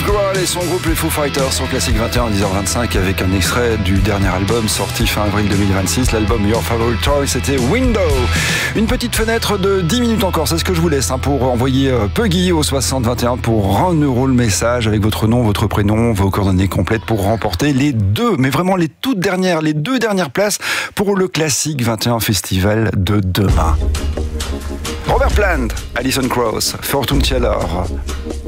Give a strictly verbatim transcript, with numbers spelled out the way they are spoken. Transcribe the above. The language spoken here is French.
Grohl et son groupe les Foo Fighters sur Classic vingt et un à dix heures vingt-cinq avec un extrait du dernier album sorti fin avril deux mille vingt-six. L'album Your Favorite Toy, c'était Window. Une petite fenêtre de dix minutes encore, c'est ce que je vous laisse hein, pour envoyer euh, Puggy au soixante vingt et un pour un euro le message avec votre nom, votre prénom, vos coordonnées complètes pour remporter les deux, mais vraiment les toutes dernières, les deux dernières places pour le Classic vingt et un Festival de demain. Robert Plant, Alison Krauss, Fortune Teller.